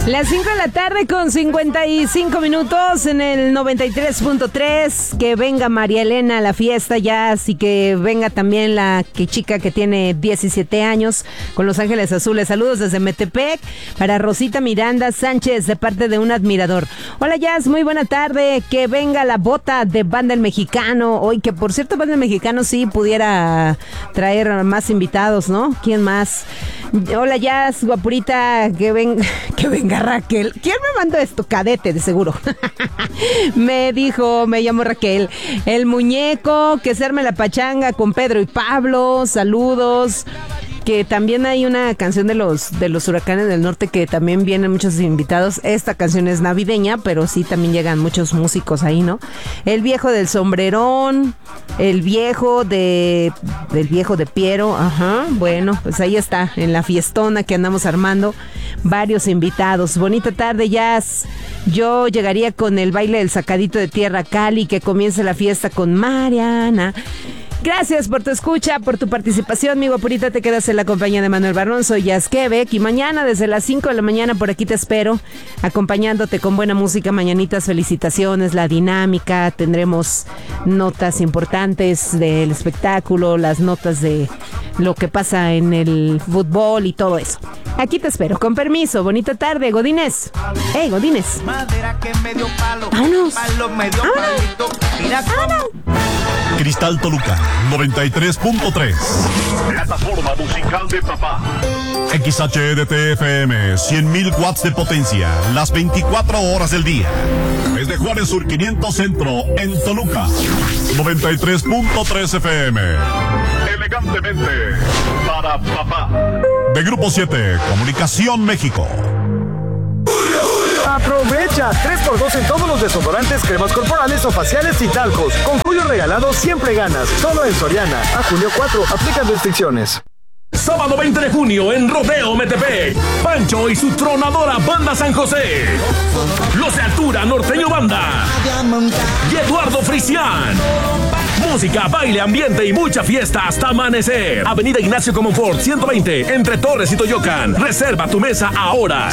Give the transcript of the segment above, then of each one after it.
Las 5 de la tarde con 55 minutos en el 93.3. Que venga María Elena a la fiesta ya, así que venga también la chica que tiene 17 años con Los Ángeles Azules. Saludos desde Metepec para Rosita Miranda Sánchez de parte de un admirador. Hola Jazz, muy buena tarde. Que venga la bota de Banda El Mexicano. Hoy que por cierto Banda El Mexicano sí pudiera traer más invitados, ¿no? ¿Quién más? Hola Jazz, guapurita, que venga Raquel. ¿Quién me mandó esto? Cadete, de seguro. Me llamo Raquel. El muñeco, que se arme la pachanga con Pedro y Pablo. Saludos. Que también hay una canción de los Huracanes del Norte que también vienen muchos invitados. Esta canción es navideña, pero sí también llegan muchos músicos ahí, ¿no? El viejo del sombrerón, el viejo de Piero, ajá, bueno, pues ahí está, en la fiestona que andamos armando, varios invitados. Bonita tarde, Jazz. Yo llegaría con el baile del sacadito de tierra Cali, que comience la fiesta con Mariana. Gracias por tu escucha, por tu participación, mi guapurita. Te quedas en la compañía de Manuel Barrón. Soy Jazz Quebec y mañana desde las 5 de la mañana por aquí te espero, acompañándote con buena música. Mañanitas, felicitaciones, la dinámica. Tendremos notas importantes del espectáculo, las notas de lo que pasa en el fútbol y todo eso. Aquí te espero, con permiso. Bonita tarde, Godínez. Godínez. Vámonos. Vámonos. Cristal Toluca 93.3. Plataforma musical de papá. XHDTFM 100.000 watts de potencia las 24 horas del día. Desde Juárez Sur 500 Centro en Toluca 93.3 FM. Elegantemente para papá. De Grupo 7 Comunicación México. Aprovecha 3x2 en todos los desodorantes, cremas corporales o faciales y talcos. Con julio regalado siempre ganas. Solo en Soriana. A junio 4. Aplican restricciones. Sábado 20 de junio en Rodeo Metepec. Pancho y su tronadora Banda San José. Los de Altura Norteño Banda. Y Eduardo Frisian. Música, baile, ambiente y mucha fiesta hasta amanecer. Avenida Ignacio Comonfort 120 entre Torres y Toyocan. Reserva tu mesa ahora.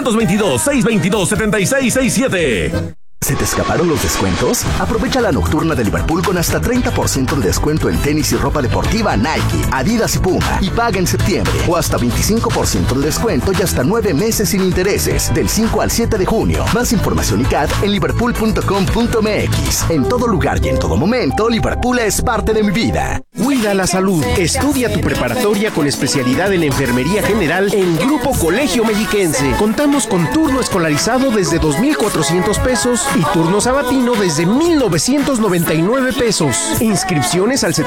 722-622-7667. ¿Se te escaparon los descuentos? Aprovecha la nocturna de Liverpool con hasta 30% de descuento en tenis y ropa deportiva Nike, Adidas y Puma. Y paga en septiembre. O hasta 25% de descuento y hasta 9 meses sin intereses. Del 5 al 7 de junio. Más información y CAT en liverpool.com.mx. En todo lugar y en todo momento, Liverpool es parte de mi vida. Cuida la salud. Estudia tu preparatoria con especialidad en enfermería general en Grupo Colegio Mexiquense. Contamos con turno escolarizado desde 2,400 pesos y turno sabatino desde 1,999 pesos. Inscripciones al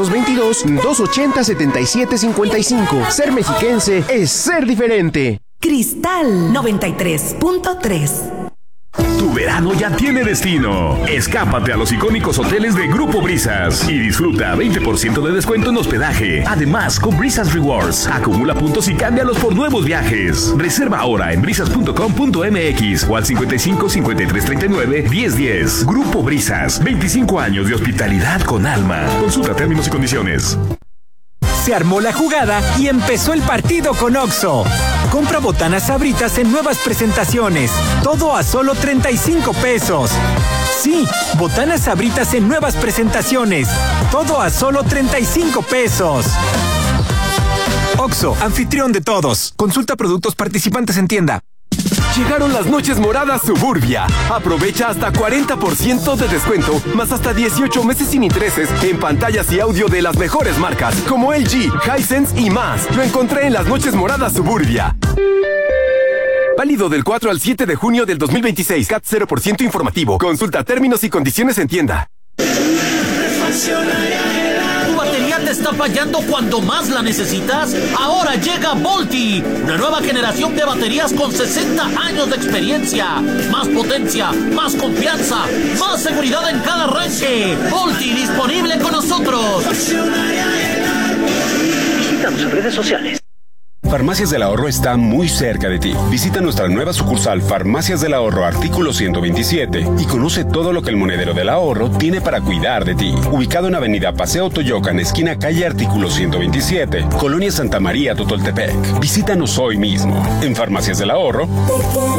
722-280-7755. Ser mexiquense es ser diferente. Cristal 93.3. Tu verano ya tiene destino. Escápate a los icónicos hoteles de Grupo Brisas y disfruta 20% de descuento en hospedaje. Además, con Brisas Rewards, acumula puntos y cámbialos por nuevos viajes. Reserva ahora en brisas.com.mx o al 55 53 39 10 10. Grupo Brisas, 25 años de hospitalidad con alma. Consulta términos y condiciones. Se armó la jugada y empezó el partido con Oxxo. Compra botanas Sabritas en nuevas presentaciones. Todo a solo 35 pesos. Sí, botanas Sabritas en nuevas presentaciones. Todo a solo 35 pesos. Oxxo, anfitrión de todos. Consulta productos participantes en tienda. Llegaron las noches moradas Suburbia. Aprovecha hasta 40% de descuento, más hasta 18 meses sin intereses en pantallas y audio de las mejores marcas, como LG, Hisense y más. Lo encontré en las noches moradas Suburbia. Válido del 4 al 7 de junio del 2026. CAT 0% informativo. Consulta términos y condiciones en tienda. ¿Te está fallando cuando más la necesitas? Ahora llega Volti, una nueva generación de baterías con 60 años de experiencia, más potencia, más confianza, más seguridad en cada arranque. Volti disponible con nosotros. Visita nuestras redes sociales. Farmacias del Ahorro está muy cerca de ti. Visita nuestra nueva sucursal Farmacias del Ahorro Artículo 127 y conoce todo lo que el Monedero del Ahorro tiene para cuidar de ti. Ubicado en Avenida Paseo Toyocan, esquina calle Artículo 127, Colonia Santa María, Totoltepec. Visítanos hoy mismo. En Farmacias del Ahorro